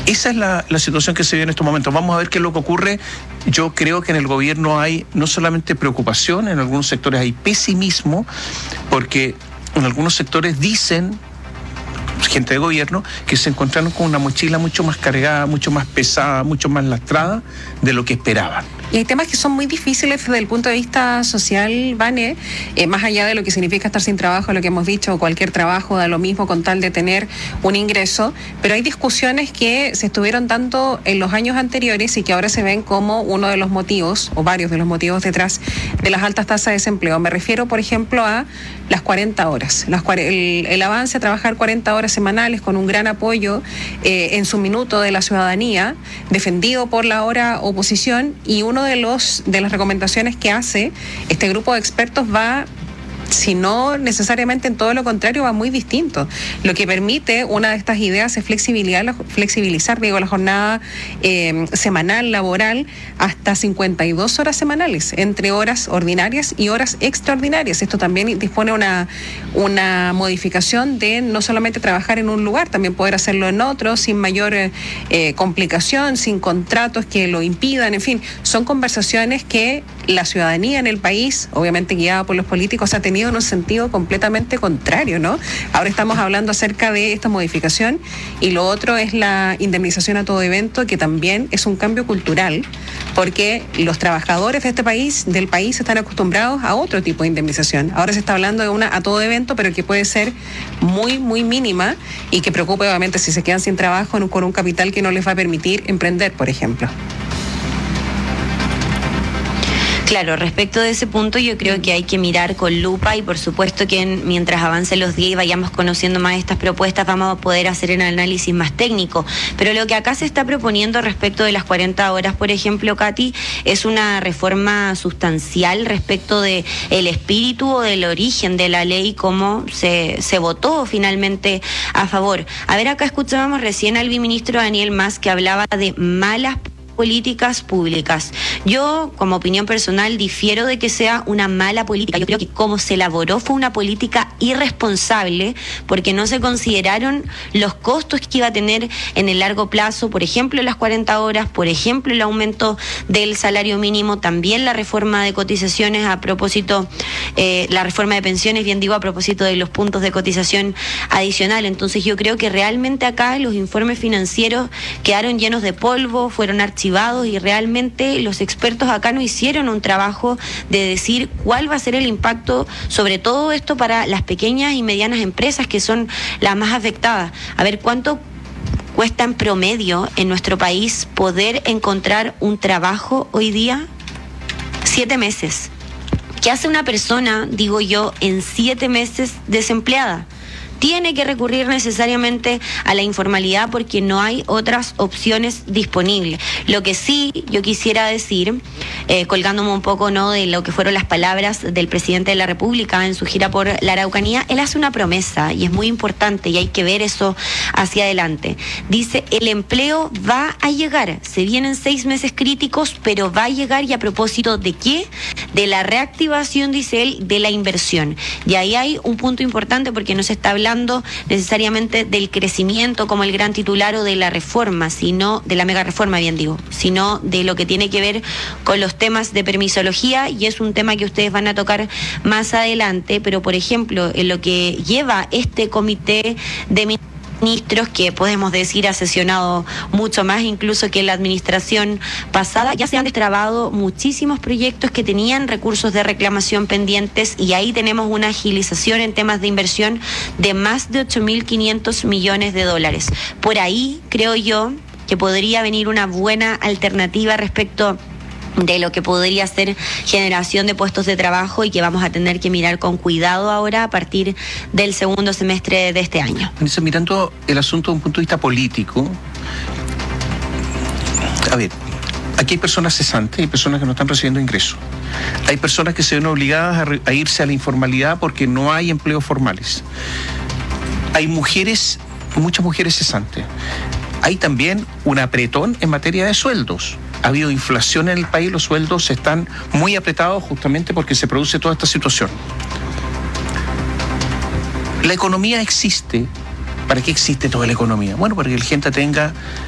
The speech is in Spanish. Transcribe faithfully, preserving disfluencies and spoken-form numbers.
Esa es la, la situación que se vive en estos momentos. Vamos a ver qué es lo que ocurre. Yo creo que en el gobierno hay no solamente preocupación, en algunos sectores hay pesimismo, porque en algunos sectores dicen, gente de gobierno, que se encontraron con una mochila mucho más cargada, mucho más pesada, mucho más lastrada de lo que esperaban. Y hay temas que son muy difíciles desde el punto de vista social, Vane, eh, más allá de lo que significa estar sin trabajo, lo que hemos dicho, cualquier trabajo da lo mismo con tal de tener un ingreso, pero hay discusiones que se estuvieron dando en los años anteriores y que ahora se ven como uno de los motivos, o varios de los motivos detrás de las altas tasas de desempleo. Me refiero, por ejemplo, a las cuarenta horas, las, el, el avance a trabajar cuarenta horas semanales con un gran apoyo eh, en su minuto de la ciudadanía, defendido por la ahora oposición, y uno de los de las recomendaciones que hace este grupo de expertos va, si no necesariamente en todo lo contrario, va muy distinto. Lo que permite una de estas ideas es flexibilizar, flexibilizar digo, la jornada eh, semanal laboral hasta cincuenta y dos horas semanales, entre horas ordinarias y horas extraordinarias. Esto también dispone una, una modificación de no solamente trabajar en un lugar, también poder hacerlo en otro, sin mayor eh, complicación, sin contratos que lo impidan, en fin, son conversaciones que la ciudadanía en el país, obviamente guiada por los políticos, ha tenido en un sentido completamente contrario, ¿no? Ahora estamos hablando acerca de esta modificación y lo otro es la indemnización a todo evento, que también es un cambio cultural, porque los trabajadores de este país, del país, están acostumbrados a otro tipo de indemnización. Ahora se está hablando de una a todo evento, pero que puede ser muy, muy mínima y que preocupa obviamente si se quedan sin trabajo con un capital que no les va a permitir emprender, por ejemplo. Claro, respecto de ese punto yo creo que hay que mirar con lupa y por supuesto que en, mientras avancen los días y vayamos conociendo más estas propuestas vamos a poder hacer un análisis más técnico. Pero lo que acá se está proponiendo respecto de las cuarenta horas, por ejemplo, Katy, es una reforma sustancial respecto de el espíritu o del origen de la ley, cómo se, se votó finalmente a favor. A ver, acá escuchábamos recién al viceministro Daniel Mas que hablaba de malas políticas públicas. Yo, como opinión personal, difiero de que sea una mala política. Yo creo que como se elaboró fue una política irresponsable porque no se consideraron los costos que iba a tener en el largo plazo, por ejemplo, las cuarenta horas, por ejemplo, el aumento del salario mínimo, también la reforma de cotizaciones a propósito, eh, la reforma de pensiones, bien digo, a propósito de los puntos de cotización adicional. Entonces yo creo que realmente acá los informes financieros quedaron llenos de polvo, fueron archivados y realmente los expertos acá no hicieron un trabajo de decir cuál va a ser el impacto sobre todo esto para las pequeñas y medianas empresas que son las más afectadas. A ver, ¿cuánto cuesta en promedio en nuestro país poder encontrar un trabajo hoy día? Siete meses. ¿Qué hace una persona, digo yo, en siete meses desempleada? Tiene que recurrir necesariamente a la informalidad porque no hay otras opciones disponibles. Lo que sí yo quisiera decir, eh, colgándome un poco no de lo que fueron las palabras del presidente de la República en su gira por la Araucanía, él hace una promesa y es muy importante y hay que ver eso hacia adelante. Dice, el empleo va a llegar, se vienen seis meses críticos, pero va a llegar. ¿Y a propósito de qué? De la reactivación, dice él, de la inversión. Y ahí hay un punto importante porque no se está hablando necesariamente del crecimiento como el gran titular o de la reforma, sino de la mega reforma, bien digo, sino de lo que tiene que ver con los temas de permisología, y es un tema que ustedes van a tocar más adelante, pero por ejemplo, en lo que lleva este comité de ministros, que podemos decir ha sesionado mucho más incluso que la administración pasada, ya se han destrabado muchísimos proyectos que tenían recursos de reclamación pendientes y ahí tenemos una agilización en temas de inversión de más de ocho mil quinientos millones de dólares. Por ahí creo yo que podría venir una buena alternativa respecto de lo que podría ser generación de puestos de trabajo y que vamos a tener que mirar con cuidado ahora a partir del segundo semestre de este año. Entonces, mirando el asunto desde un punto de vista político, a ver, aquí hay personas cesantes, hay personas que no están recibiendo ingresos, hay personas que se ven obligadas a, re, a irse a la informalidad porque no hay empleos formales, hay mujeres, muchas mujeres cesantes, hay también un apretón en materia de sueldos. Ha habido inflación en el país, los sueldos están muy apretados justamente porque se produce toda esta situación. La economía existe. ¿Para qué existe toda la economía? Bueno, para que la gente tenga